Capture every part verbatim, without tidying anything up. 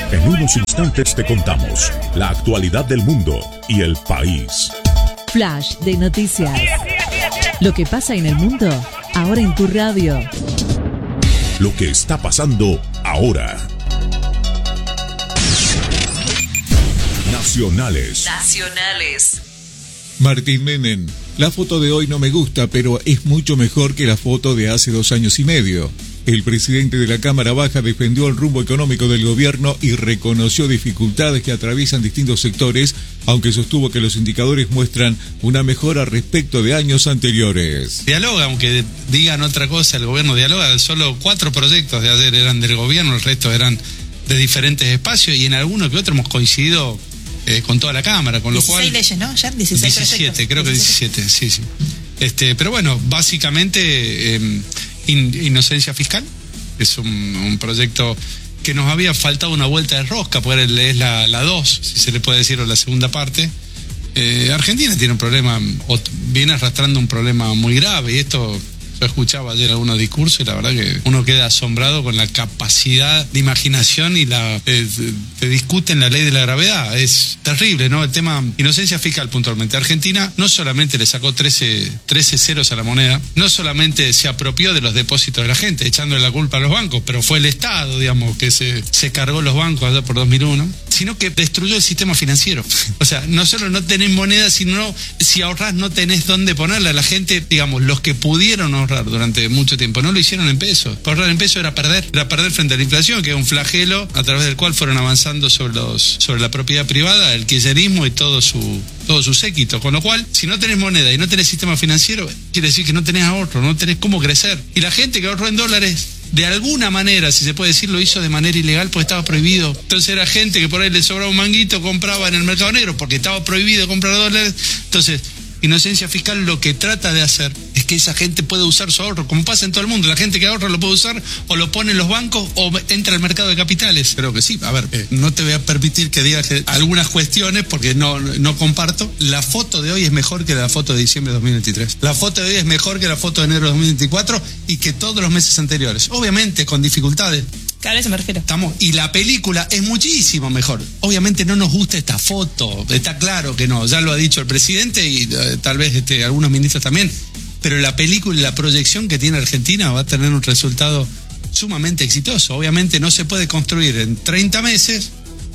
En unos instantes te contamos la actualidad del mundo y el país. Flash de noticias. Lo que pasa en el mundo, ahora en tu radio. Lo que está pasando ahora. Nacionales. Nacionales. Martín Menem. La foto de hoy no me gusta, pero es mucho mejor que la foto de hace dos años y medio. El presidente de la Cámara Baja defendió el rumbo económico del gobierno y reconoció dificultades que atraviesan distintos sectores, aunque sostuvo que los indicadores muestran una mejora respecto de años anteriores. Dialoga, aunque digan otra cosa, el gobierno dialoga. Solo cuatro proyectos de ayer eran del gobierno, el resto eran de diferentes espacios y en alguno que otro hemos coincidido eh, con toda la Cámara, con lo cual... dieciséis leyes, ¿no? Ya dieciséis diecisiete, creo que diecisiete, sí, sí. Este, pero bueno, básicamente... Eh, In, inocencia fiscal es un, un proyecto que nos había faltado una vuelta de rosca, porque es la, la dos, si se le puede decir, o la segunda parte. eh, Argentina tiene un problema, o viene arrastrando un problema muy grave, y esto yo escuchaba ayer algunos discursos y la verdad que uno queda asombrado con la capacidad de imaginación y la eh, te discuten la ley de la gravedad. Es terrible, ¿no? El tema inocencia fiscal puntualmente. Argentina no solamente le sacó trece, trece ceros a la moneda, no solamente se apropió de los depósitos de la gente, echándole la culpa a los bancos, pero fue el Estado, digamos, que se, se cargó los bancos allá por dos mil uno, sino que destruyó el sistema financiero. O sea, no solo no tenés moneda, sino si ahorrás no tenés dónde ponerla. La gente, digamos, los que pudieron ahorrar durante mucho tiempo no lo hicieron en pesos. Ahorrar en pesos era perder, era perder frente a la inflación, que es un flagelo a través del cual fueron avanzando sobre los sobre la propiedad privada, el kirchnerismo y todo su todo su séquito. Con lo cual, si no tenés moneda y no tenés sistema financiero, quiere decir que no tenés ahorro, no tenés cómo crecer. Y la gente que ahorró en dólares, de alguna manera, si se puede decir, lo hizo de manera ilegal porque estaba prohibido. Entonces era gente que por ahí le sobraba un manguito, compraba en el mercado negro porque estaba prohibido comprar dólares. Entonces, inocencia fiscal lo que trata de hacer es que esa gente pueda usar su ahorro, como pasa en todo el mundo. La gente que ahorra lo puede usar o lo pone en los bancos o entra al mercado de capitales. Creo que sí. A ver, eh, no te voy a permitir que digas que algunas cuestiones porque no, no comparto. La foto de hoy es mejor que la foto de diciembre de dos mil veintitrés. La foto de hoy es mejor que la foto de enero de dos mil veinticuatro y que todos los meses anteriores. Obviamente con dificultades. Cada vez me refiero. Estamos, y la película es muchísimo mejor. Obviamente no nos gusta esta foto, está claro que no, ya lo ha dicho el presidente y eh, tal vez este, algunos ministros también, pero la película y la proyección que tiene Argentina va a tener un resultado sumamente exitoso. Obviamente no se puede construir en treinta meses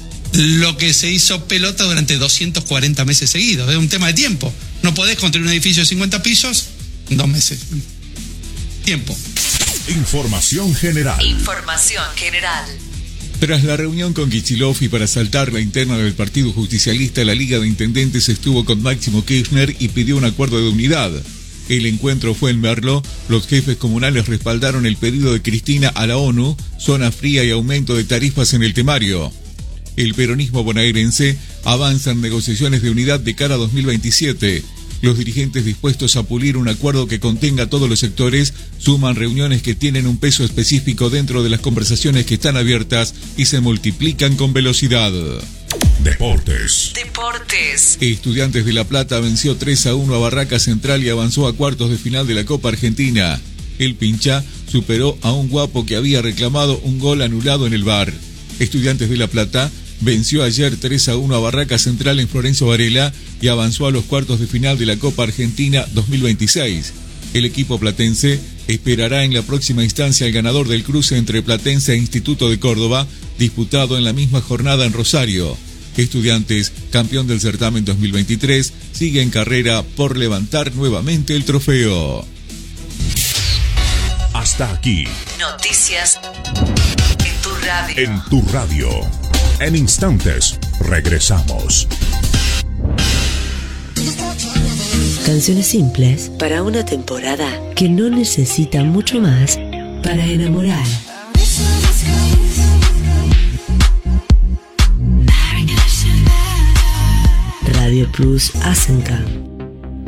lo que se hizo pelota durante doscientos cuarenta meses seguidos, es un tema de tiempo. No podés construir un edificio de cincuenta pisos en dos meses. Tiempo. Información general. Información general. Tras la reunión con Kicillof y para saltar la interna del Partido Justicialista, la Liga de Intendentes estuvo con Máximo Kirchner y pidió un acuerdo de unidad. El encuentro fue en Merlo. Los jefes comunales respaldaron el pedido de Cristina a la ONU, zona fría y aumento de tarifas en el temario. El peronismo bonaerense avanza en negociaciones de unidad de cara a dos mil veintisiete. Los dirigentes dispuestos a pulir un acuerdo que contenga a todos los sectores suman reuniones que tienen un peso específico dentro de las conversaciones que están abiertas y se multiplican con velocidad. Deportes. Deportes. Estudiantes de La Plata venció tres a uno a Barraca Central y avanzó a cuartos de final de la Copa Argentina. El Pinchá superó a un Guapo que había reclamado un gol anulado en el V A R. Estudiantes de La Plata venció ayer tres a uno a Barraca Central en Florencio Varela y avanzó a los cuartos de final de la Copa Argentina dos mil veintiséis. El equipo platense esperará en la próxima instancia al ganador del cruce entre Platense e Instituto de Córdoba, disputado en la misma jornada en Rosario. Estudiantes, campeón del certamen dos mil veintitrés, sigue en carrera por levantar nuevamente el trofeo. Hasta aquí. Noticias en tu radio. En tu radio. En instantes, regresamos. Canciones simples para una temporada que no necesita mucho más para enamorar. Radio Plus Asenca.